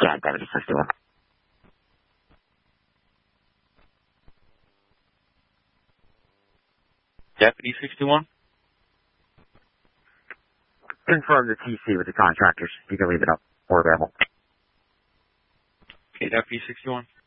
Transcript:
Yeah, Deputy 61. Deputy 61? Confirm the TC with the contractors. You can leave it up or available. Okay, Deputy 61.